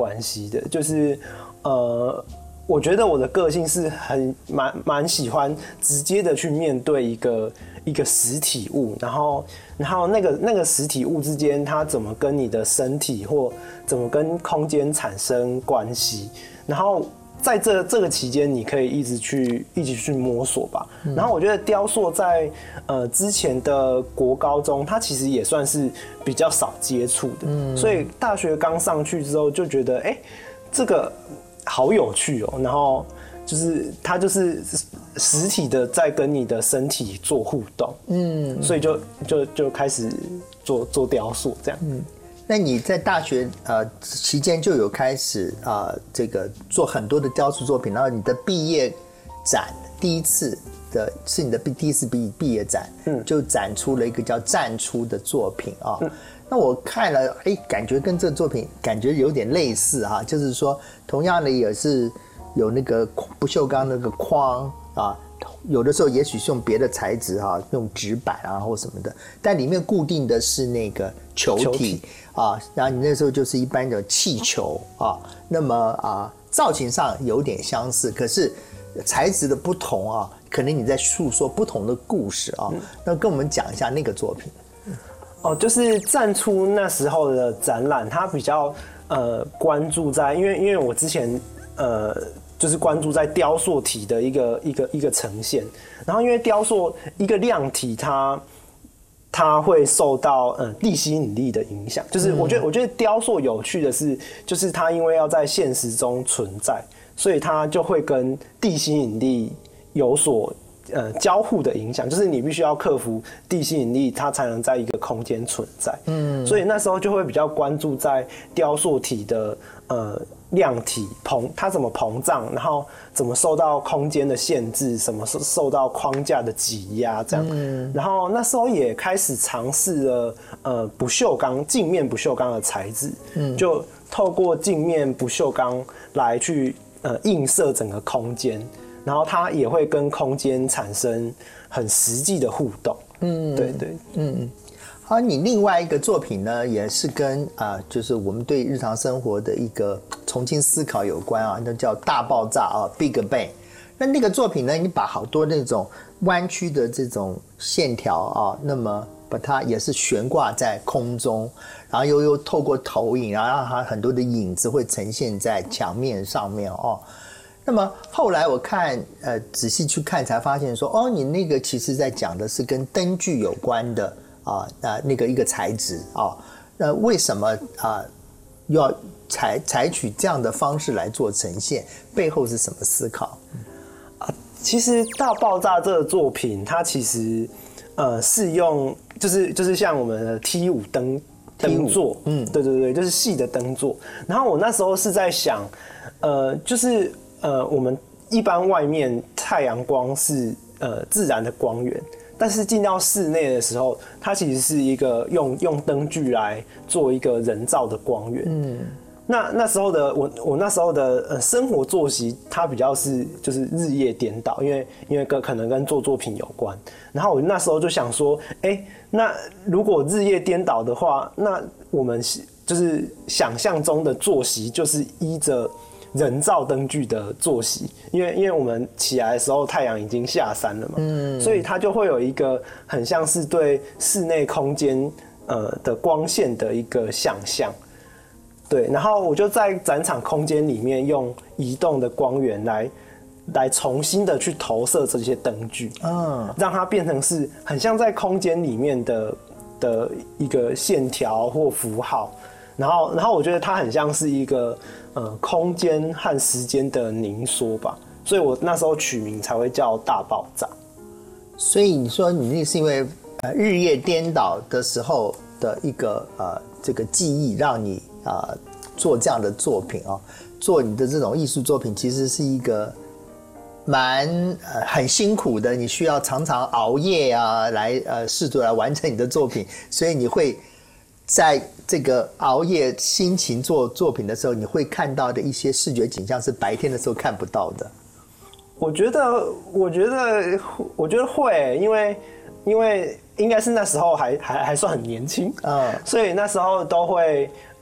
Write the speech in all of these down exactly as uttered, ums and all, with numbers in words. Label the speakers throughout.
Speaker 1: 关系的，就是呃。我觉得我的个性是很蛮蛮喜欢直接的去面对一个一个实体物，然后然后那个那个实体物之间，它怎么跟你的身体或怎么跟空间产生关系，然后在这这个期间，你可以一直去一直去摸索吧。嗯、然后我觉得雕塑在呃之前的国高中，它其实也算是比较少接触的，嗯、所以大学刚上去之后就觉得，哎、欸，这个。好有趣哦，然后就是它就是实体的在跟你的身体做互动，嗯，所以就就就开始做做雕塑这样。嗯，
Speaker 2: 那你在大学呃期间就有开始啊、呃、这个做很多的雕塑作品，然后你的毕业展第一次的是你的第一次毕毕业展，嗯，就展出了一个叫站出的作品啊。嗯，那我看了，哎，感觉跟这个作品感觉有点类似哈、啊，就是说，同样的也是有那个不锈钢那个框啊，有的时候也许是用别的材质哈、啊，用纸板啊或什么的，但里面固定的是那个球体, 球体啊，然后你那时候就是一般的气球啊，那么啊造型上有点相似，可是材质的不同啊，可能你在诉说不同的故事啊，嗯、那跟我们讲一下那个作品。
Speaker 1: 哦，就是站出那时候的展览，它比较呃关注在，因为因为我之前呃就是关注在雕塑体的一个一个一个呈现，然后因为雕塑一个量体它它会受到呃地心引力的影响，就是我觉得我觉得雕塑有趣的是，就是它因为要在现实中存在，所以它就会跟地心引力有所。呃，交互的影响，就是你必须要克服地心引力，它才能在一个空间存在。嗯，所以那时候就会比较关注在雕塑体的呃量体膨，它怎么膨胀，然后怎么受到空间的限制，什么受到框架的挤压这样。嗯，然后那时候也开始尝试了呃不锈钢镜面不锈钢的材质，嗯，就透过镜面不锈钢来去呃映射整个空间。然后它也会跟空间产生很实际的互动，嗯，对对，
Speaker 2: 嗯，好，你另外一个作品呢，也是跟啊、呃，就是我们对日常生活的一个重新思考有关啊，那叫大爆炸啊 ，Big Bang。那那个作品呢，你把好多那种弯曲的这种线条啊，那么把它也是悬挂在空中，然后又又透过投影，然后让它很多的影子会呈现在墙面上面哦。那么后来我看，呃，仔细去看才发现说，哦，你那个其实在讲的是跟灯具有关的啊，那那个一个材质啊，那为什么啊要采采取这样的方式来做呈现？背后是什么思考？
Speaker 1: 啊，其实大爆炸这个作品，它其实呃是用就是就是像我们的 T 五灯灯座，嗯，对对对，就是细的灯座。然后我那时候是在想，呃，就是。呃，我们一般外面太阳光是呃自然的光源，但是进到室内的时候，它其实是一个用用灯具来做一个人造的光源。嗯，那那时候的我，我那时候的呃生活作息，它比较是就是日夜颠倒，因为因为跟可能跟做作品有关。然后我那时候就想说，哎、欸，那如果日夜颠倒的话，那我们就是想象中的作息就是依着。人造灯具的作息，因为因为我们起来的时候太阳已经下山了嘛，嗯，所以它就会有一个很像是对室内空间呃的光线的一个想象，对，然后我就在展场空间里面用移动的光源来来重新的去投射这些灯具，嗯，让它变成是很像在空间里面的的一个线条或符号。然后，然后我觉得它很像是一个呃空间和时间的凝缩吧，所以我那时候取名才会叫大爆炸。
Speaker 2: 所以你说你那是因为呃日夜颠倒的时候的一个呃这个记忆，让你啊、呃、做这样的作品啊、哦，做你的这种艺术作品，其实是一个蛮呃很辛苦的，你需要常常熬夜啊，来呃试图来完成你的作品，所以你会。在这个熬夜心情做作品的时候，你会看到的一些视觉景象是白天的时候看不到的。
Speaker 1: 我觉得，我觉得，我觉得会，因为因为应该是那时候还还还算很年轻，嗯，所以那时候都会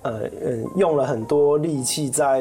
Speaker 1: 呃嗯用了很多力气在